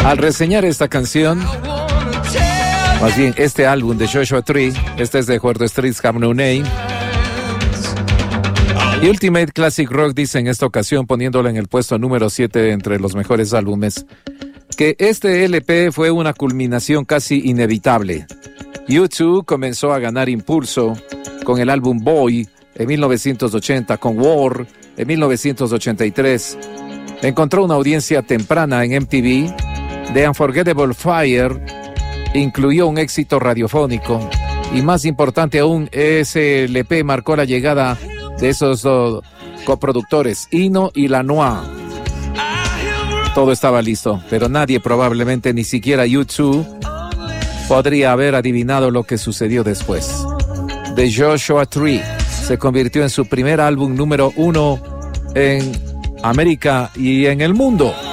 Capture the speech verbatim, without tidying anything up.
Al reseñar esta canción, más bien este álbum de Joshua Tree, este es de Where the Streets Have No Name, y Ultimate Classic Rock dice en esta ocasión, poniéndolo en el puesto número siete entre los mejores álbumes, que este L P fue una culminación casi inevitable. U dos comenzó a ganar impulso con el álbum Boy en mil novecientos ochenta, con War en mil novecientos ochenta y tres. Encontró una audiencia temprana en M T V. The Unforgettable Fire incluyó un éxito radiofónico. Y más importante aún, ese L P marcó la llegada de esos dos coproductores, Eno y Lanois. Todo estaba listo, pero nadie, probablemente ni siquiera U dos, podría haber adivinado lo que sucedió después. The Joshua Tree se convirtió en su primer álbum número uno en América y en el mundo.